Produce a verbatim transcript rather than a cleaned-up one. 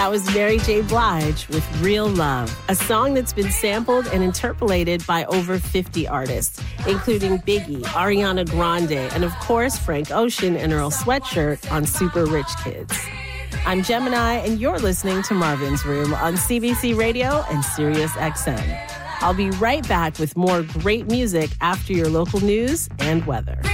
That was Mary J. Blige with Real Love, a song that's been sampled and interpolated by over fifty artists, including Biggie, Ariana Grande, and of course, Frank Ocean and Earl Sweatshirt on Super Rich Kids. I'm Gemini, and you're listening to Marvin's Room on C B C Radio and Sirius X M. I'll be right back with more great music after your local news and weather.